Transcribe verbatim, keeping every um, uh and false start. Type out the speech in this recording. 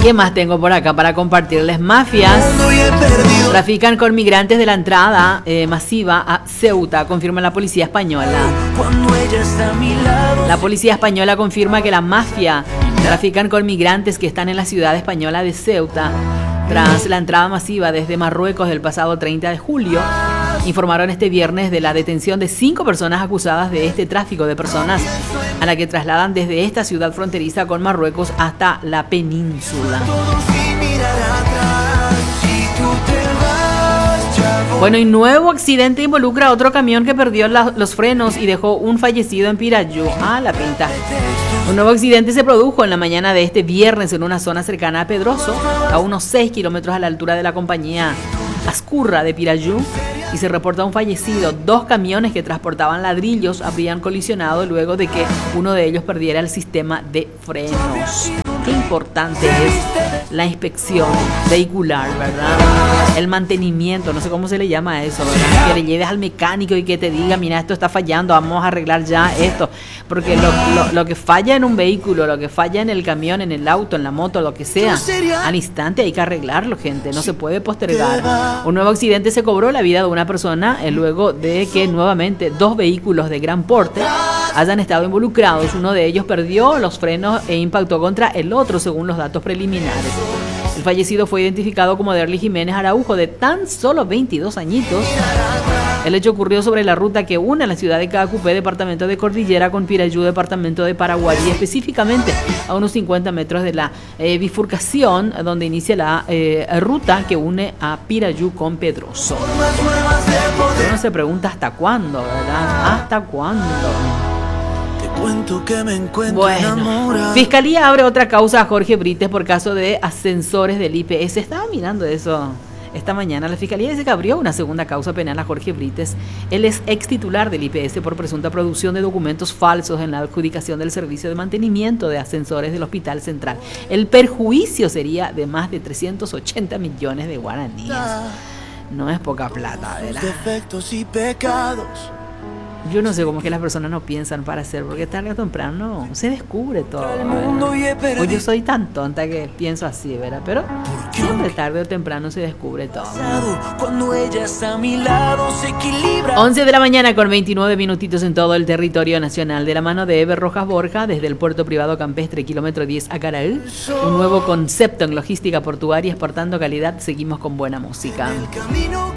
¿Qué más tengo por acá para compartirles? Mafias trafican con migrantes de la entrada eh, masiva a Ceuta, confirma la policía española. La policía española confirma que la mafia trafican con migrantes que están en la ciudad española de Ceuta tras la entrada masiva desde Marruecos del pasado treinta de julio. Informaron este viernes de la detención de cinco personas acusadas de este tráfico de personas, a la que trasladan desde esta ciudad fronteriza con Marruecos hasta la península. Bueno, y nuevo accidente involucra a otro camión que perdió la, los frenos y dejó un fallecido en Pirayú. Ah, la pinta. Un nuevo accidente se produjo en la mañana de este viernes en una zona cercana a Pedroso, a unos seis kilómetros a la altura de la compañía Ascurra de Pirayú, y se reporta un fallecido. Dos camiones que transportaban ladrillos habrían colisionado luego de que uno de ellos perdiera el sistema de frenos. Qué importante es la inspección vehicular, ¿verdad? El mantenimiento, no sé cómo se le llama a eso, ¿verdad? Que le lleves al mecánico y que te diga, mira, esto está fallando, vamos a arreglar ya esto. Porque lo, lo, lo que falla en un vehículo, lo que falla en el camión, en el auto, en la moto, lo que sea, al instante hay que arreglarlo, gente, no se puede postergar. Un nuevo accidente se cobró la vida de una persona eh, luego de que nuevamente dos vehículos de gran porte hayan estado involucrados. Uno de ellos perdió los frenos e impactó contra el otro, según los datos preliminares. El fallecido fue identificado como Derly Jiménez Araujo, de tan solo veintidós añitos. El hecho ocurrió sobre la ruta que une la ciudad de Caacupé, departamento de Cordillera, con Pirayú, departamento de Paraguay, y específicamente a unos cincuenta metros de la eh, bifurcación donde inicia la eh, ruta que une a Pirayú con Pedroso. Uno se pregunta hasta cuándo, ¿verdad? ¿Hasta cuándo? Que me bueno, Fiscalía abre otra causa a Jorge Brites por caso de ascensores del I P S. Estaba mirando eso esta mañana. La Fiscalía dice que abrió una segunda causa penal a Jorge Brites. Él es ex titular del I P S por presunta producción de documentos falsos en la adjudicación del servicio de mantenimiento de ascensores del Hospital Central. El perjuicio sería de más de trescientos ochenta millones de guaraníes. No es poca plata, ¿verdad? Defectos y pecados. Yo no sé cómo es que las personas no piensan para hacer, porque tarde o temprano se descubre todo. O yo soy tan tonta que pienso así, ¿verdad? Pero siempre tarde o temprano se descubre todo. Cuando ella está a mi lado se equilibra. once de la mañana con veintinueve minutitos en todo el territorio nacional. De la mano de Eber Rojas Borja, desde el puerto privado campestre, kilómetro diez a Caraí. Un nuevo concepto en logística portuaria exportando calidad. Seguimos con buena música. El camino